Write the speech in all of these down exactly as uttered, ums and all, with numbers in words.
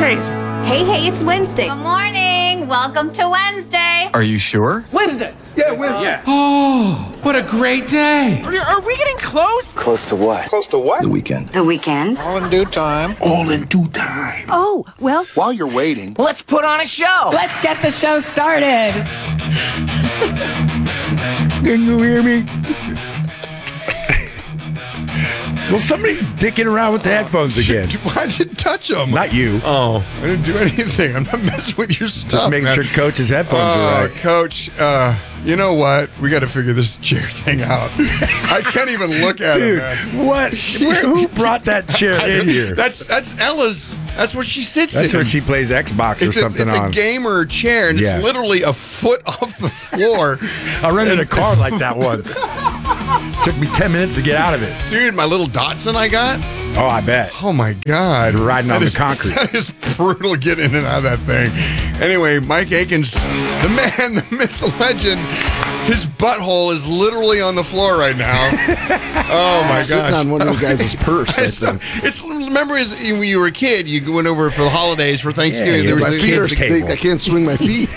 day is it? Hey, hey, it's Wednesday. Good morning. Welcome to Wednesday. Are you sure? Wednesday. Yeah, Wednesday. Yeah. Oh, what a great day. Are, are we getting close? Close to what? Close to what? The weekend. The weekend. All in due time. All in due time. Oh, well, While you're waiting, Let's put on a show. Let's get the show started. Can you hear me? Well, somebody's dicking around with the headphones again. Why'd you touch them? Not you. Oh, I didn't do anything. I'm not messing with your stuff. Just making man. sure Coach's headphones Oh, are right. Coach, uh, you know what? We got to figure this chair thing out. I can't even look at Dude, it, man. what? Where, who brought that chair in here? That's that's Ella's. That's where she sits That's in. where she plays Xbox or It's, a, something it's on. a gamer chair, and Yeah. it's literally a foot off the floor. I rented a car like that once. Took me ten minutes to get out of it. Dude, my little Datsun I got. Oh, I bet. Oh my God! You're riding That on the is- concrete. That is brutal getting in and out of that thing. Anyway, Mike Akins, the man, the myth, the legend. His butthole is literally on the floor right now. Oh my Sitting gosh! on one of you guys' purse, I It's, think. it's remember as when you were a kid, you went over for the holidays for Thanksgiving. Yeah, there yeah, was my the, feet are kids- table. They, I can't swing my feet.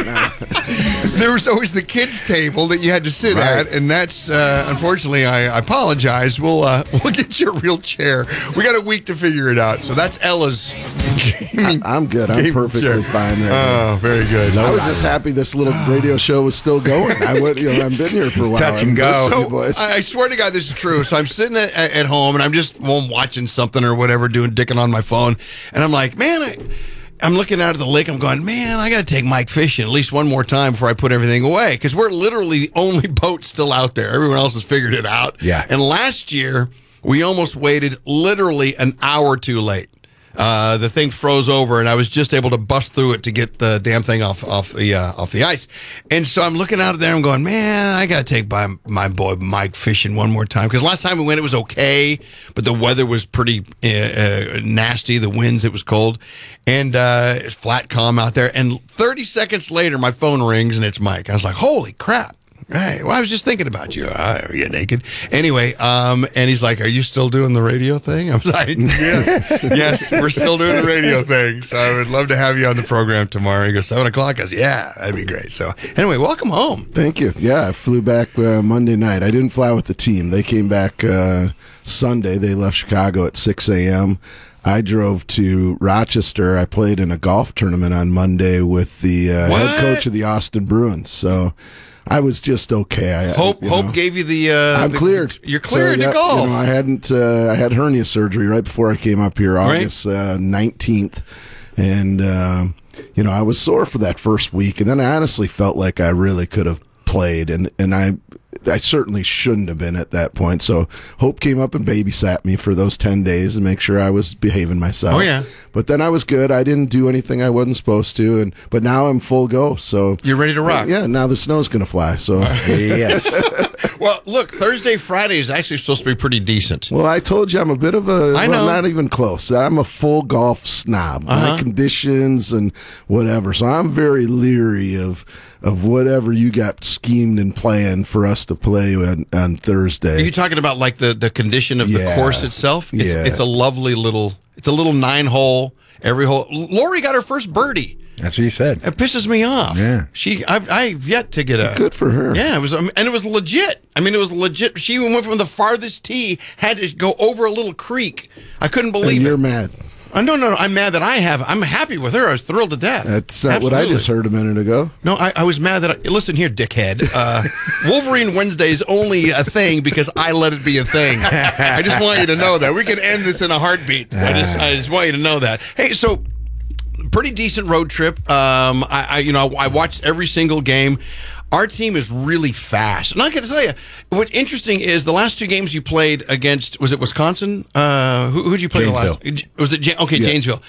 there was always the kids' table that you had to sit Right. at, and that's uh, unfortunately. I, I apologize. We'll uh, we'll get you a real chair. We got a week to figure it out. So that's Ella's. Gaming, I'm good. I'm gaming perfectly chair. fine right now. Oh, very good. I was just happy this little radio show was still going. I would, you know, I've been here for a while. touch and go. You So boys. I I swear to God, this is true. So I'm sitting at, at home and I'm just well, I'm watching something or whatever, doing dicking on my phone, and I'm like, man, I, I'm looking out of the lake. I'm going, man, I got to take Mike fishing at least one more time before I put everything away because we're literally the only boat still out there. Everyone else has figured it out. Yeah. And last year we almost waited literally an hour too late. Uh, the thing froze over, and I was just able to bust through it to get the damn thing off off the uh, off the ice. And so I'm looking out there. I'm going, man, I got to take my my boy Mike fishing one more time because last time we went, it was okay, but the weather was pretty uh, uh, nasty. The winds, it was cold, and uh, it's flat calm out there. And thirty seconds later, my phone rings, and it's Mike. I was like, holy crap. Hey, well, I was just thinking about you. Uh, are you naked? Anyway, um, and he's like, are you still doing the radio thing? I was like, yes, yes, we're still doing the radio thing. So I would love to have you on the program tomorrow. He goes, seven o'clock? I goes, yeah, that'd be great. So anyway, welcome home. Thank you. Yeah, I flew back uh, Monday night. I didn't fly with the team. They came back uh, Sunday. They left Chicago at six a.m. I drove to Rochester. I played in a golf tournament on Monday with the uh, What? head coach of the Austin Bruins. So I was just okay. I, Hope you Hope know. gave you the. Uh, I'm the- cleared. You're cleared So, yeah, to golf. You know, I hadn't. Uh, I had hernia surgery right before I came up here, August uh, nineteenth, and uh, you know I was sore for that first week, and then I honestly felt like I really could have played, and and I. I certainly shouldn't have been at that point. So Hope came up and babysat me for those ten days and make sure I was behaving myself. Oh, yeah. But then I was good. I didn't do anything I wasn't supposed to, and but now I'm full go. So You're ready to rock. Yeah. Now the snow's going to fly. So. Yes. Well, look, Thursday, Friday is actually supposed to be pretty decent. Well, I told you I'm a bit of a. I well, know. not even close. I'm a full golf snob. Uh-huh. My conditions and whatever. So I'm very leery of of whatever you got schemed and planned for us to play on, on Thursday. Are you talking about like the, the condition of the Yeah. course itself? It's, Yeah. it's a lovely little. It's a little nine hole. Every hole. Lori got her first birdie. That's what he said. It pisses me off. Yeah. She. I've, I've yet to get a. Good for her. Yeah, it was, um, and it was legit. I mean, it was legit. She went from the farthest tee, had to go over a little creek. I couldn't believe And you're it. mad. Uh, no, no, no. I'm mad that I have. I'm happy with her. I was thrilled to death. That's not what I Absolutely. just heard a minute ago. No, I, I was mad that. I, listen here, dickhead. Uh, Wolverine Wednesday is only a thing because I let it be a thing. I just want you to know that. We can end this in a heartbeat. I just, I just want you to know that. Hey, so pretty decent road trip. Um, I, I, you know, I watched every single game. Our team is really fast. And I got to tell you, what's interesting is the last two games you played against, was it Wisconsin? Uh, who who'd you play the last? Was it, Ja- okay, Yeah. Janesville.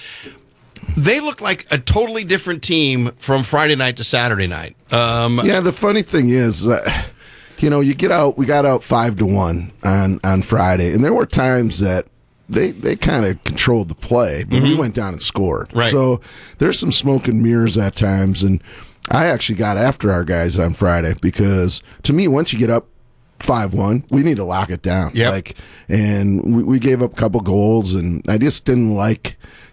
They look like a totally different team from Friday night to Saturday night. Um, Yeah, the funny thing is, uh, you know, you get out. We got out five to one on on Friday, and there were times that they they kind of controlled the play, but we went down and scored. Mm-hmm. Right. So there's some smoke and mirrors at times, and I actually got after our guys on Friday because to me, once you get up five one, we need to lock it down. Yep. Like, and we, we gave up a couple goals, and I just didn't like.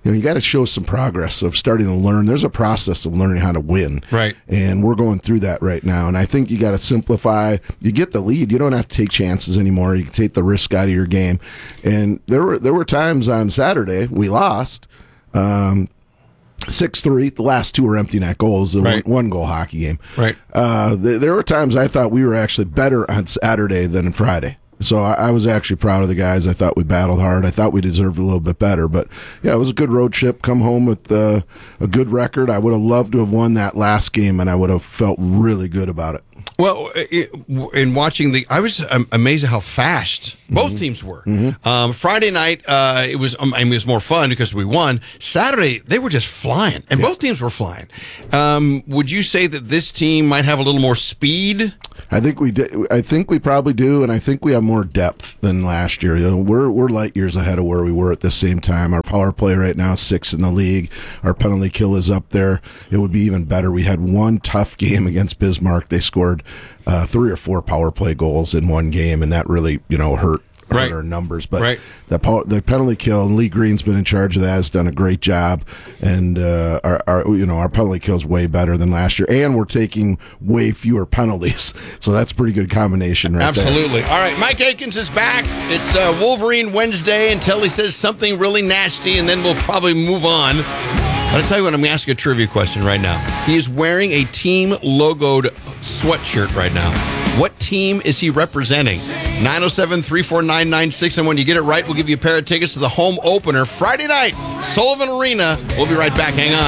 you know, you got to show some progress of starting to learn. There's a process of learning how to win. Right. And we're going through that right now. And I think you got to simplify. You get the lead. You don't have to take chances anymore. You can take the risk out of your game. And there were, there were times on Saturday we lost. Um, six three, the last two were empty net goals, the Right. one, one goal hockey game. Right. Uh, th- there were times I thought we were actually better on Saturday than Friday. So I, I was actually proud of the guys. I thought we battled hard. I thought we deserved a little bit better. But, yeah, it was a good road trip. Come home with uh, a good record. I would have loved to have won that last game, and I would have felt really good about it. Well, it, in watching the, I was um, amazed at how fast both Mm-hmm. teams were. Um, Friday night, uh, it was, um, I mean, it was more fun because we won. Saturday, they were just flying, and both teams were flying. Um, would you say that this team might have a little more speed? I think we did. I think we probably do, and I think we have more depth than last year. You know, we're we're light years ahead of where we were at the same time. Our power play right now is sixth in the league. Our penalty kill is up there. It would be even better. We had one tough game against Bismarck. They scored uh, three or four power play goals in one game, and that really, you know, hurt. Right. Our numbers, but Right. the power, the penalty kill, and Lee Green's been in charge of that. Has done a great job, and uh, our, our you know our penalty kill is way better than last year, and we're taking way fewer penalties, so that's a pretty good combination, right Absolutely. All right, Mike Akins is back. It's uh, Wolverine Wednesday until he says something really nasty, and then we'll probably move on. But I'll tell you what, I'm going to ask you a trivia question right now. He is wearing a team logoed sweatshirt right now. What team is he representing? nine oh seven, three four nine, nine six one one. You get it right, we'll give you a pair of tickets to the home opener Friday night, Sullivan Arena. We'll be right back. Hang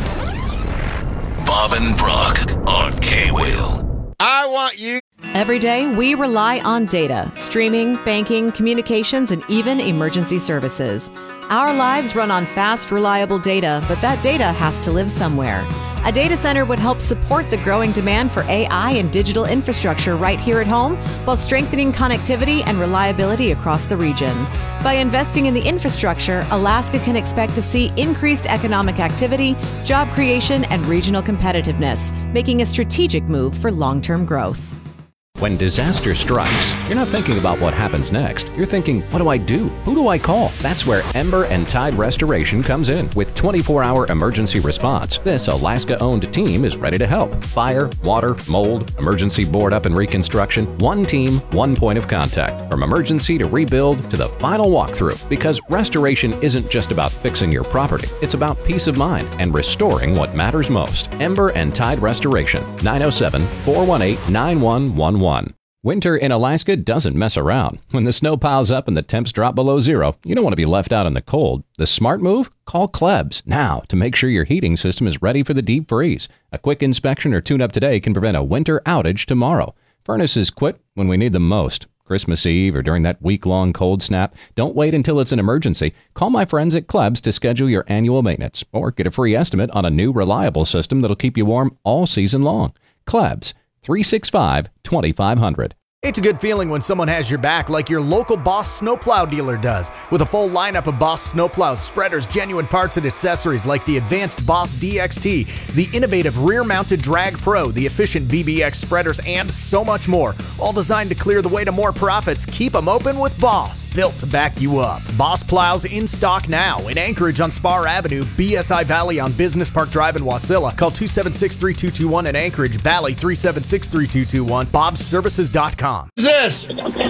on. Bob and Brock on K-Wheel. I want you. Every day, we rely on data, streaming, banking, communications, and even emergency services. Our lives run on fast, reliable data, but that data has to live somewhere. A data center would help support the growing demand for A I and digital infrastructure right here at home, while strengthening connectivity and reliability across the region. By investing in the infrastructure, Alaska can expect to see increased economic activity, job creation, and regional competitiveness, making a strategic move for long-term growth. When disaster strikes, you're not thinking about what happens next. You're thinking, what do I do? Who do I call? That's where Ember and Tide Restoration comes in. With twenty-four hour emergency response, this Alaska-owned team is ready to help. Fire, water, mold, emergency board up and reconstruction. One team, one point of contact. From emergency to rebuild to the final walkthrough. Because restoration isn't just about fixing your property. It's about peace of mind and restoring what matters most. Ember and Tide Restoration. nine oh seven, four one eight, nine one one one. Winter in Alaska doesn't mess around. When the snow piles up and the temps drop below zero, you don't want to be left out in the cold. The smart move? Call Klebs now to make sure your heating system is ready for the deep freeze. A quick inspection or tune-up today can prevent a winter outage tomorrow. Furnaces quit when we need them most. Christmas Eve or during that week-long cold snap, don't wait until it's an emergency. Call my friends at Klebs to schedule your annual maintenance or get a free estimate on a new reliable system that'll keep you warm all season long. Klebs. three six five, two five zero zero. It's a good feeling when someone has your back like your local Boss snowplow dealer does. With a full lineup of Boss snowplows, spreaders, genuine parts, and accessories like the advanced Boss D X T, the innovative rear-mounted Drag Pro, the efficient V B X spreaders, and so much more. All designed to clear the way to more profits. Keep them open with Boss, built to back you up. Boss plows in stock now in Anchorage on Spar Avenue, B S I Valley on Business Park Drive in Wasilla. Call two seven six, three two two one in Anchorage, Valley three seven six, three two two one, bobs services dot com. Who's this?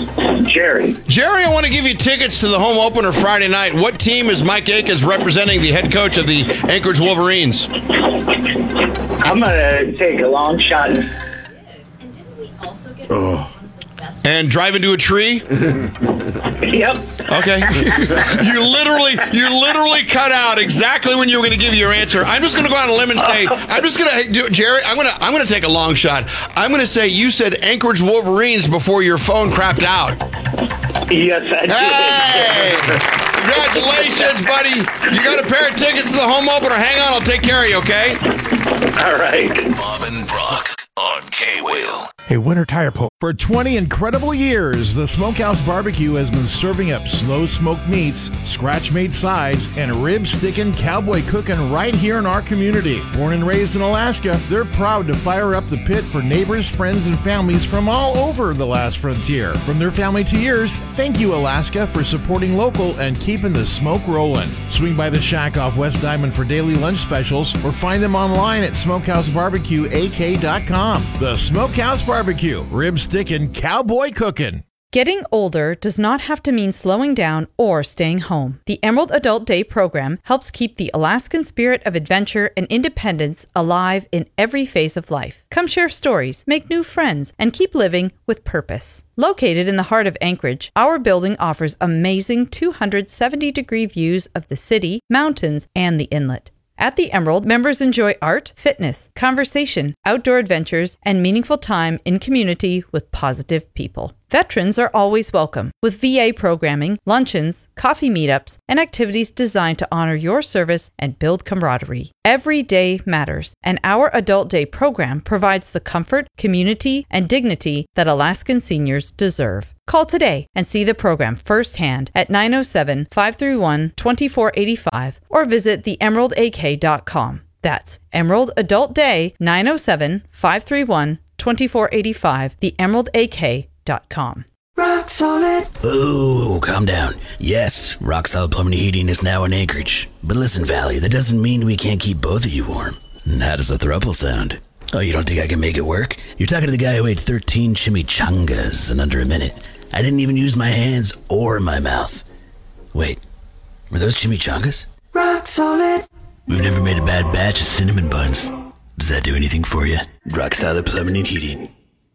Jerry. Jerry, I want to give you tickets to the home opener Friday night. What team is Mike Akins representing, the head coach of the Anchorage Wolverines? I'm going to take a long shot. And didn't we also get Oh. And drive into a tree? Yep. Okay. you literally, you literally cut out exactly when you were going to give your answer. I'm just going to go out on a limb and say, I'm just going to do, Jerry. I'm going to, I'm going to take a long shot. I'm going to say you said Anchorage Wolverines before your phone crapped out. Yes, I did. Hey, congratulations, buddy. You got a pair of tickets to the home opener. Hang on, I'll take care of you. Okay. All right. Bob and Brock on K-Wheel. Hey, Winter Tire Pole. For twenty incredible years, the Smokehouse Barbecue has been serving up slow smoked meats, scratch-made sides, and rib-sticking cowboy cooking right here in our community. Born and raised in Alaska, they're proud to fire up the pit for neighbors, friends, and families from all over the last frontier. From their family to yours, thank you, Alaska, for supporting local and keeping the smoke rolling. Swing by the shack off West Diamond for daily lunch specials or find them online at smokehouse barbecue a k dot com. The Smokehouse Barbecue, rib sticking, cowboy cooking. Getting older does not have to mean slowing down or staying home. The Emerald Adult Day program helps keep the Alaskan spirit of adventure and independence alive in every phase of life. Come share stories, make new friends, and keep living with purpose. Located in the heart of Anchorage, our building offers amazing two hundred seventy degree views of the city, mountains, and the inlet. At the Emerald, members enjoy art, fitness, conversation, outdoor adventures, and meaningful time in community with positive people. Veterans are always welcome, with V A programming, luncheons, coffee meetups, and activities designed to honor your service and build camaraderie. Every day matters, and our Adult Day program provides the comfort, community, and dignity that Alaskan seniors deserve. Call today and see the program firsthand at nine oh seven, five three one, two four eight five or visit the emerald a k dot com. That's Emerald Adult Day, nine oh seven, five three one, two four eight five, the emerald a k dot com. Rock Solid. Oh, calm down. Yes, Rock Solid Plumbing and Heating is now in Anchorage. But listen, Valley, that doesn't mean we can't keep both of you warm. How does the throuple sound? Oh, you don't think I can make it work? You're talking to the guy who ate thirteen chimichangas in under a minute. I didn't even use my hands or my mouth. Wait, were those chimichangas? Rock Solid. We've never made a bad batch of cinnamon buns. Does that do anything for you? Rock Solid Plumbing and Heating.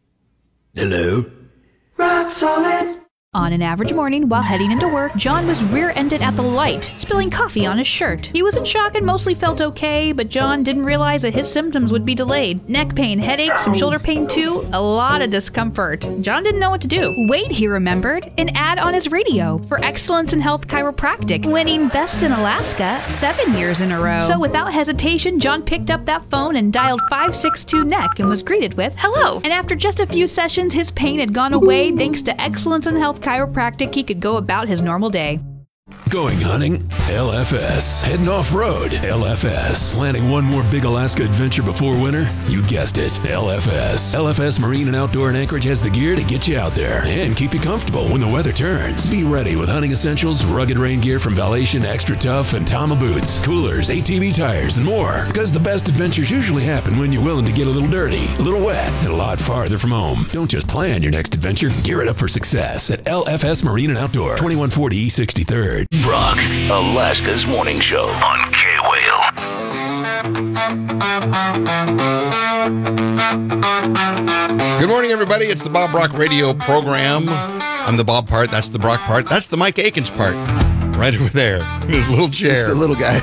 Hello? Rock Solid. On an average morning while heading into work, John was rear-ended at the light, spilling coffee on his shirt. He was in shock and mostly felt okay, but John didn't realize that his symptoms would be delayed. Neck pain, headaches, some shoulder pain too, a lot of discomfort. John didn't know what to do. Wait, he remembered, an ad on his radio for Excellence in Health Chiropractic, winning Best in Alaska seven years in a row. So without hesitation, John picked up that phone and dialed five six two N E C and was greeted with, "Hello." And after just a few sessions, his pain had gone away thanks to Excellence in Health Chiropractic. He could go about his normal day. Going hunting? L F S. Heading off-road? L F S. Planning one more big Alaska adventure before winter? You guessed it, L F S. L F S Marine and Outdoor in Anchorage has the gear to get you out there and keep you comfortable when the weather turns. Be ready with hunting essentials, rugged rain gear from Valation, Extra Tough, and Tama boots, coolers, A T V tires, and more. Because the best adventures usually happen when you're willing to get a little dirty, a little wet, and a lot farther from home. Don't just plan your next adventure. Gear it up for success at L F S Marine and Outdoor, twenty-one forty East sixty-third. Brock, Alaska's morning show on K-Whale. Good morning, everybody. It's the Bob Brock radio program. I'm the Bob part. That's the Brock part. That's the Mike Akins part. Right over there in his little chair. Just a little guy.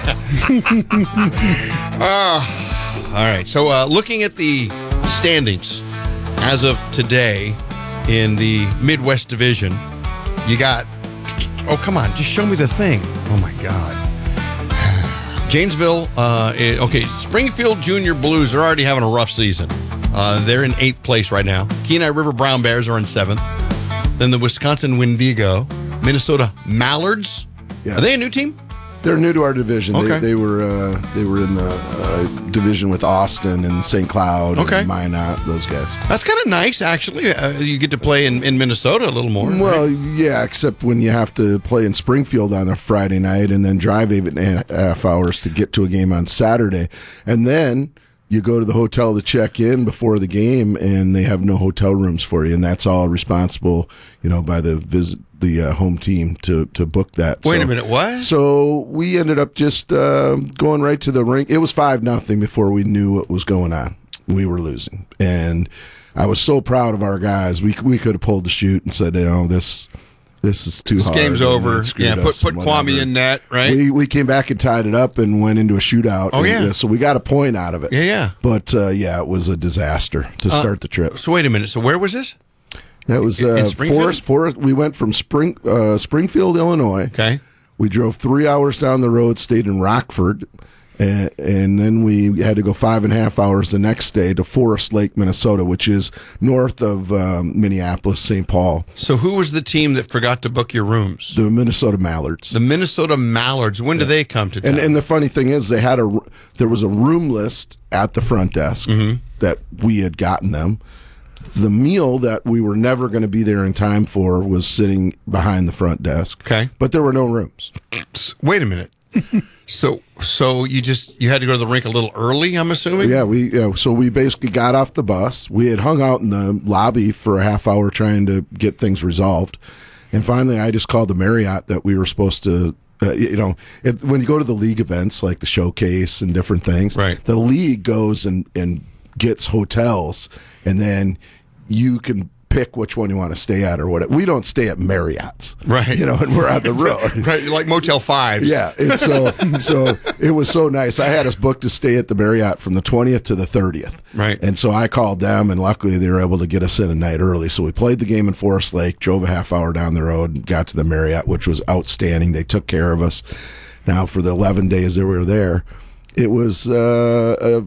uh, all right. So uh, looking at the standings as of today in the Midwest Division, you got... Oh, come on. Just show me the thing. Oh, my God. Janesville, uh, it, okay, Springfield Junior Blues are already having a rough season. Uh, they're in eighth place right now. Kenai River Brown Bears are in seventh. Then the Wisconsin Wendigo, Minnesota Mallards. Yeah. Are they a new team? They're new to our division. Okay. They, they were uh, they were in the uh, division with Austin and Saint Cloud okay. and Minot, those guys. That's kind of nice, actually. Uh, you get to play in, in Minnesota a little more. Well, right? yeah, except when you have to play in Springfield on a Friday night and then drive eight and a half hours to get to a game on Saturday. And then you go to the hotel to check in before the game, and they have no hotel rooms for you, and that's all responsible, you know, by the visit. the uh, home team to to book that. Wait so, a minute, what? So we ended up just uh, going right to the rink. It was five nothing before we knew what was going on. We were losing, and I was so proud of our guys. We we could have pulled the chute and said, you know, this this is too this hard. Game's over. Yeah, put put Kwame whatever. in net, right? We we came back and tied it up and went into a shootout. Oh, and, yeah. uh, so we got a point out of it. Yeah, yeah. But uh, yeah, it was a disaster to Uh, start the trip. So wait a minute. So where was this? That was In- in uh, Springfield? Forest. Forest. We went from Spring uh, Springfield, Illinois. Okay. We drove three hours down the road, stayed in Rockford, And, and then we had to go five and a half hours the next day to Forest Lake, Minnesota, which is north of um, Minneapolis, Saint Paul. So who was the team that forgot to book your rooms? The Minnesota Mallards. The Minnesota Mallards. When do they come to town? And, and the funny thing is, they had a there was a room list at the front desk Mm-hmm. that we had gotten them. The meal that we were never going to be there in time for was sitting behind the front desk. Okay. But there were no rooms. Wait a minute. So, so you just you had to go to the rink a little early, I'm assuming. Yeah, we yeah, so we basically got off the bus. We had hung out in the lobby for a half hour trying to get things resolved, and finally, I just called the Marriott that we were supposed to. Uh, you know, it, when you go to the league events like the showcase and different things, right? The league goes and and gets hotels, and then you can pick which one you want to stay at or what. We don't stay at Marriott's, right? You know, and we're on the road, right? Like Motel Fives. Yeah, and so so it was so nice. I had us booked to stay at the Marriott from the twentieth to the thirtieth, right? And so I called them, and luckily they were able to get us in a night early. So we played the game in Forest Lake, drove a half hour down the road, and got to the Marriott, which was outstanding. They took care of us. Now for the eleven days that we were there, it was uh, a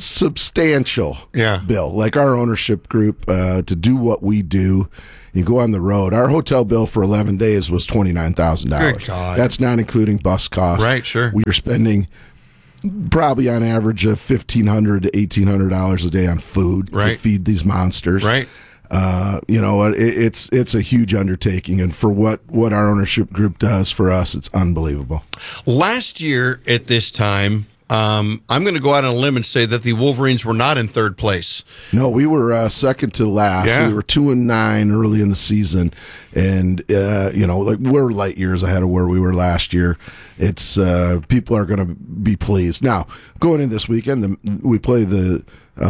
substantial yeah. bill. Like our ownership group, uh, to do what we do, you go on the road. Our hotel bill for eleven days was twenty-nine thousand dollars. Good God. That's not including bus costs. Right, sure. We were spending probably on average of fifteen hundred dollars to eighteen hundred dollars a day on food right. to feed these monsters. Right. Uh, you know, it, it's it's a huge undertaking, and for what, what our ownership group does for us, it's unbelievable. Last year at this time, Um, I'm going to go out on a limb and say that the Wolverines were not in third place. No, we were uh, second to last. Yeah. We were two and nine early in the season, and uh, you know, like we're light years ahead of where we were last year. It's uh, people are going to be pleased. Now, going in this weekend, the, we play the.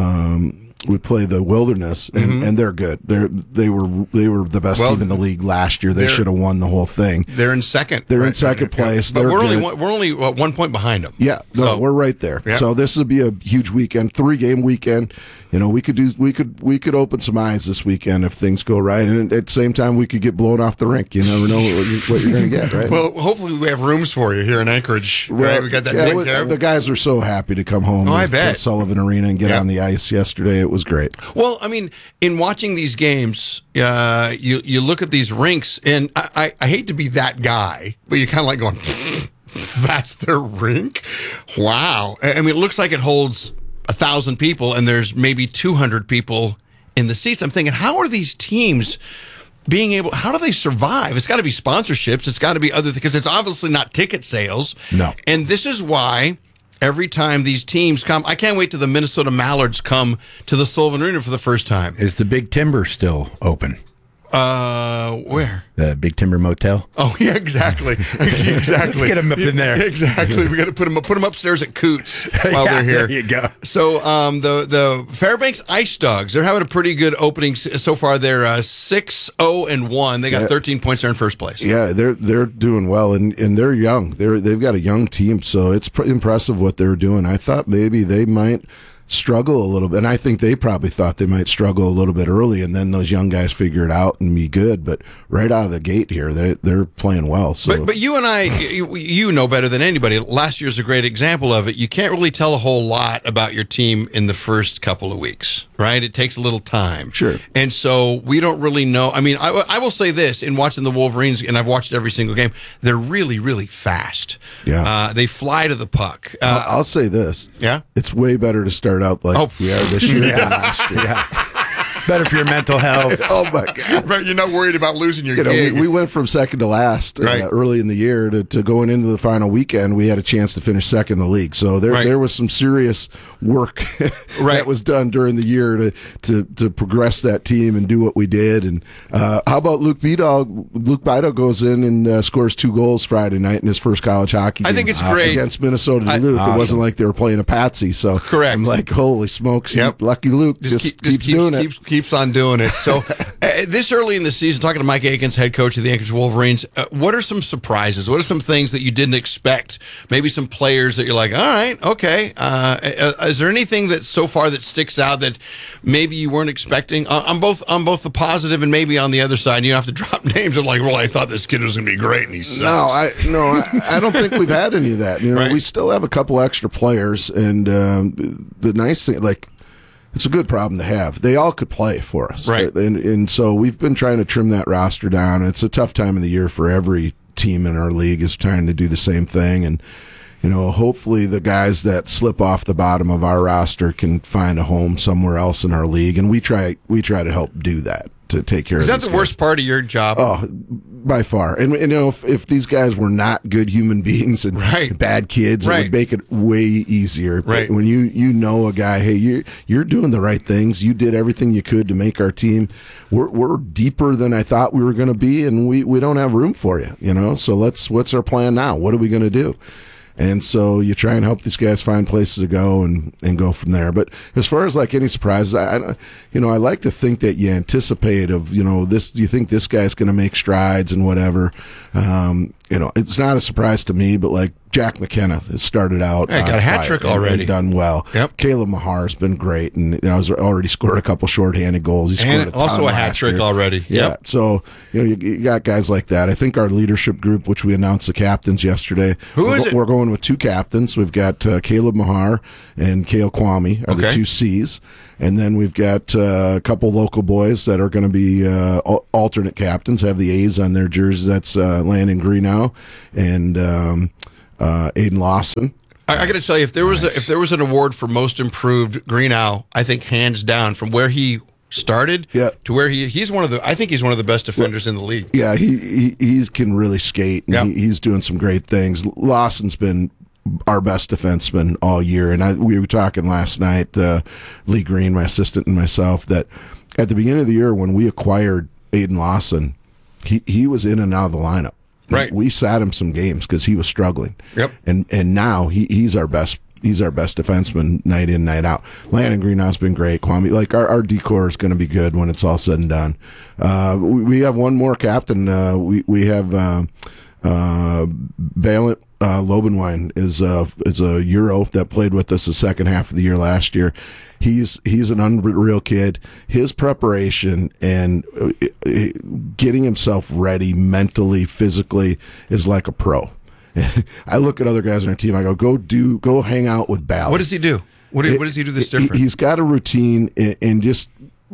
Um, we play the Wilderness, and, Mhm. and they're good. They they were they were the best Well, team in the league last year. They they're- should have won the whole thing. They're in second. They're in Right. second Yeah. place. But They're we're only good. one, we're only uh, one point behind them. Yeah, no, So- we're right there. Yeah. So this would be a huge weekend, three game weekend. You know, we could do, we could, we could open some eyes this weekend if things go right, and at the same time, we could get blown off the rink. You never know what, you, what you're going to get, right? Well, hopefully we have rooms for you here in Anchorage. Right? We got that yeah, taken we- care of. the guys were so happy to come home Oh, I to bet. Sullivan Arena and get Yeah. on the ice yesterday. It was great. Well, I mean, in watching these games, uh, you you look at these rinks, and I, I, I hate to be that guy, but you're kind of like going, "That's their rink? Wow!" I I mean, it looks like it holds a thousand people, and there's maybe two hundred people in the seats. I'm thinking, how are these teams being able? How do they survive? It's got to be sponsorships. It's got to be other because it's obviously not ticket sales. No, and this is why. Every time these teams come, I can't wait till the Minnesota Mallards come to the Sullivan Arena for the first time. Is the Big Timber still open? Uh, where? The Big Timber Motel. Oh yeah, exactly, exactly. Let's get them up in there. Exactly. We got to put them put them upstairs at Coots while Yeah, they're here. there you go. So, um, the the Fairbanks Ice Dogs, they're having a pretty good opening s- so far. They're uh, six zero and one. They got Yeah. thirteen points. They're in first place. Yeah, they're they're doing well, and, and they're young. They're they've got a young team, so it's pr- impressive what they're doing. I thought maybe they might struggle a little bit, and I think they probably thought they might struggle a little bit early, and then those young guys figure it out and be good. But right out of the gate here, they they're playing well. So, But, but you and I, you, you know better than anybody. Last year's a great example of it. You can't really tell a whole lot about your team in the first couple of weeks, right? It takes a little time. Sure. And so we don't really know. I mean, I, I will say this in watching the Wolverines, and I've watched every single game, they're really, really fast. Yeah. Uh, they fly to the puck. Uh, I'll, I'll say this. Yeah? It's way better to start out like Oh, we are this year yeah. than last year. Better for your mental health. Oh my God! Right, you're not worried about losing your You know, gig. we, we went from second to last uh, Right. early in the year to, to going into the final weekend. We had a chance to finish second in the league, so there Right. there was some serious work Right. that was done during the year to, to to progress that team and do what we did. And uh, how about Luke Beidog? Luke Beidog goes in and uh, scores two goals Friday night in his first college hockey I game. think it's great. Against Minnesota Duluth. Awesome. It wasn't like they were playing a patsy. So Correct. I'm like, holy smokes, Yep. lucky Luke just, keep- keeps keeps, doing it. keeps, keeps keeps on doing it. So uh, this early in the season, talking to Mike Akins, head coach of the Anchorage Wolverines, uh, what are some surprises? What are some things that you didn't expect? Maybe some players that you're like, all right, okay. Uh, is there anything that so far that sticks out that maybe you weren't expecting? Uh, on both on both the positive and maybe on the other side, you don't have to drop names of like, well, I thought this kid was going to be great and he sucks. No, I no, I, I don't think we've had any of that. You know, Right. we still have a couple extra players, and um, the nice thing, like, it's a good problem to have. They all could play for us, Right. And and so we've been trying to trim that roster down. It's a tough time of the year for every team in our league is trying to do the same thing, and you know, hopefully the guys that slip off the bottom of our roster can find a home somewhere else in our league, and we try we try to help do that to take care Is of. that these the guys. worst part of your job? Oh, by far. And, and you know, if, if these guys were not good human beings and Right. bad kids, it Right. would make it way easier. But Right. when you you know a guy, hey, you you're doing the right things. You did everything you could to make our team. We're we're deeper than I thought we were going to be, and we we don't have room for you. You know, so let's what's our plan now? What are we going to do? And so you try and help these guys find places to go and, and go from there. But as far as like any surprises, I, I you know I like to think that you anticipate of you know this. You think this guy's going to make strides and whatever. Um, you know, it's not a surprise to me, but like Jack McKenna has started out. Yeah, got on a hat fire trick and- already. and done well. Yep. Caleb Mahar's been great, and you know, has already scored a couple shorthanded goals. He scored And a ton also a hat last trick year. already. Yeah. Yep. So you know you, you got guys like that. I think our leadership group, which we announced the captains yesterday. Who we're, is go- it? We're going with two captains. We've got uh, Caleb Mahar and Kale Kwame are the Okay. two C's, and then we've got uh, a couple local boys that are going to be uh, al- alternate captains. Have the A's on their jerseys. That's uh, Landon Greenow and um, uh, Aiden Lawson. I, I got to tell you, if there was a, if there was an award for most improved Greenow, I think hands down from where he started Yeah. to where he he's one of the I think he's one of the best defenders in the league. Yeah, he he he's can really skate, and Yep. he, he's doing some great things. Lawson's been our best defenseman all year, and I, we were talking last night, uh, Lee Green, my assistant, and myself, that at the beginning of the year when we acquired Aiden Lawson, he he was in and out of the lineup. Right. We sat him some games because he was struggling. Yep. And and now he he's our best. He's our best defenseman night in, night out. Landon Greenhouse's been great. Kwame, like our, our decor is going to be good when it's all said and done. Uh, we, we have one more captain. Uh, we we have uh, uh, Balint uh, Lobenwine is a is a Euro that played with us the second half of the year last year. He's he's an unreal kid. His preparation and uh, getting himself ready mentally, physically is like a pro. I look at other guys on our team. I go, go do, go hang out with Ballard. What does he do? What, do, what does he do that's different? He, he's got a routine and, and just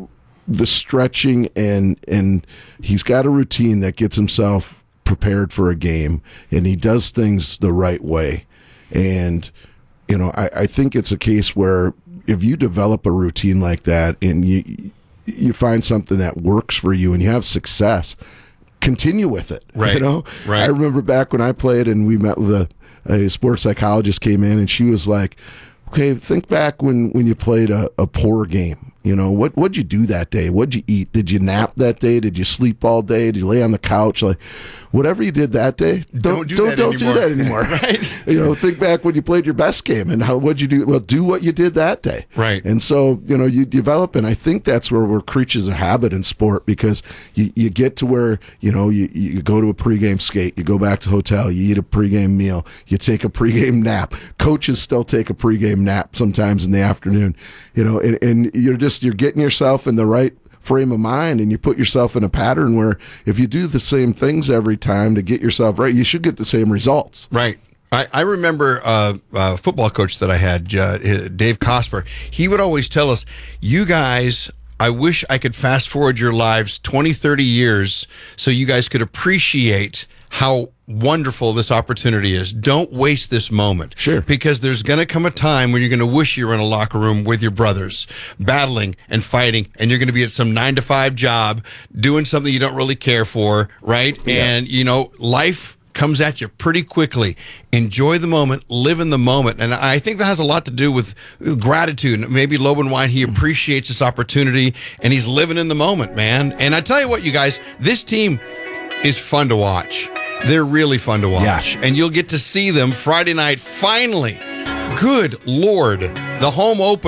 the stretching and and he's got a routine that gets himself prepared for a game, and he does things the right way. And you know, I, I think it's a case where if you develop a routine like that and you you find something that works for you and you have success, continue with it. Right. You know, Right. I remember back when I played and we met with a, a sports psychologist came in and she was like, okay, think back when, when you played a, a poor game. You know, what, what'd you do that day? What'd you eat? Did you nap that day? Did you sleep all day? Did you lay on the couch? Like, whatever you did that day, don't Don't do don't, that don't anymore. do that anymore. Right. You know, think back when you played your best game and how what'd you do? Well, do what you did that day. Right. And so, you know, you develop, and I think that's where we're creatures of habit in sport, because you, you get to where, you know, you, you go to a pregame skate, you go back to the hotel, you eat a pregame meal, you take a pregame nap. Coaches still take a pregame nap sometimes in the afternoon, you know, and, and you're just, you're getting yourself in the right frame of mind, and you put yourself in a pattern where if you do the same things every time to get yourself right, you should get the same results. Right. I, I remember uh, a football coach that I had, uh, Dave Cosper. He would always tell us, you guys, I wish I could fast forward your lives twenty, thirty years so you guys could appreciate how wonderful this opportunity is. Don't waste this moment. Sure. Because there's going to come a time when you're going to wish you were in a locker room with your brothers, battling and fighting, and you're going to be at some nine to five job doing something you don't really care for, right? Yeah. And, you know, life comes at you pretty quickly. Enjoy the moment, live in the moment. And I think that has a lot to do with gratitude. Maybe Lobenwine, he appreciates this opportunity and he's living in the moment, man. And I tell you what, you guys, this team is fun to watch. They're really fun to watch. Yeah. And you'll get to see them Friday night, finally. Good Lord, the home opener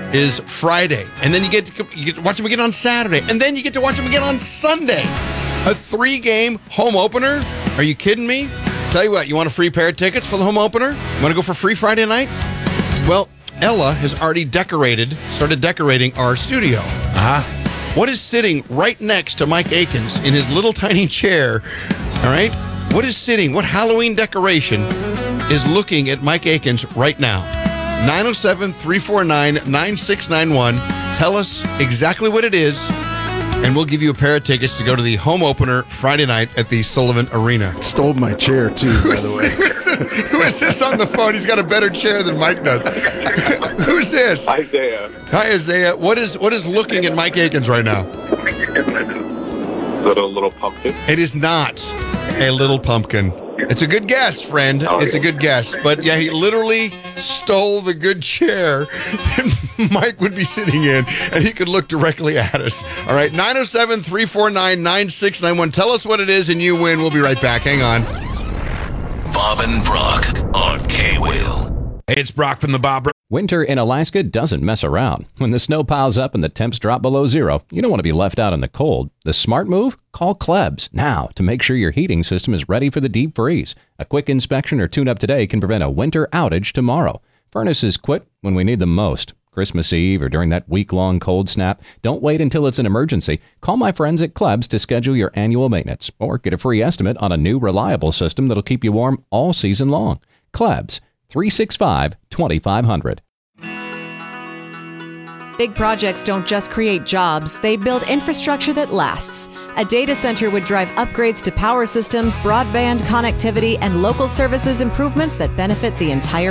is Friday. And then you get, to, you get to watch them again on Saturday. And then you get to watch them again on Sunday. A three-game home opener? Are you kidding me? Tell you what, you want a free pair of tickets for the home opener? You want to go for free Friday night? Well, Ella has already decorated, started decorating our studio. Uh-huh. What is sitting right next to Mike Akins in his little tiny chair? All right? What is sitting, what Halloween decoration is looking at Mike Akins right now? nine oh seven, three four nine, nine six nine one. Tell us exactly what it is, and we'll give you a pair of tickets to go to the home opener Friday night at the Sullivan Arena. Stole my chair, too, by the way. Who is this, who is this on the phone? He's got a better chair than Mike does. Who's this? Isaiah. Hi, Isaiah. What is what is looking at Mike Akins right now? Is it a little pumpkin? It is not a little pumpkin. It's a good guess, friend. Oh, it's yeah. a good guess. But yeah, he literally stole the good chair that Mike would be sitting in, and he could look directly at us. All right, nine oh seven, three four nine, nine six nine one. Tell us what it is, and you win. We'll be right back. Hang on. Bob and Brock on K-Wheel. Hey, it's Brock from the Bob. Winter in Alaska doesn't mess around. When the snow piles up and the temps drop below zero, you don't want to be left out in the cold. The smart move? Call Klebs now to make sure your heating system is ready for the deep freeze. A quick inspection or tune-up today can prevent a winter outage tomorrow. Furnaces quit when we need them most. Christmas Eve or during that week-long cold snap, don't wait until it's an emergency. Call my friends at Klebs to schedule your annual maintenance or get a free estimate on a new reliable system that'll keep you warm all season long. Klebs, three six five, two five zero zero. Big projects don't just create jobs, they build infrastructure that lasts. A data center would drive upgrades to power systems, broadband connectivity, and local services improvements that benefit the entire